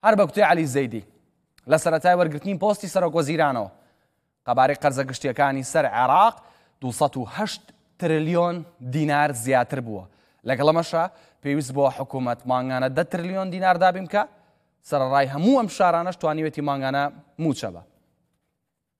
هەر بە کوتێ عەلی زەیدی لە سەرەتای وەرگرتنی پۆستی سەرۆکوەزیرانەوە قەبارەی قەرزە گشتیەکانی سەر عێراق 208 تریلیۆن دینار زیاتر بووە. لەگەڵ ئەمەشە پێویست بۆ حکوومەت مانگانە 10 تریلیۆن دینار دابین کە سەرەڕای هەموو ئەم شارانەش توانیوێتی مانگانە موچە بە.